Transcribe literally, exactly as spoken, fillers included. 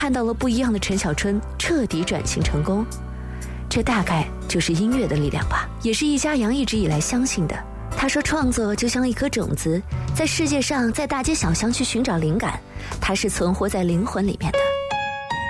看到了不一样的陈小春彻底转型成功。这大概就是音乐的力量吧，也是易家扬一直以来相信的。他说，创作就像一颗种子，在世界上，在大街小巷去寻找灵感，它是存活在灵魂里面的。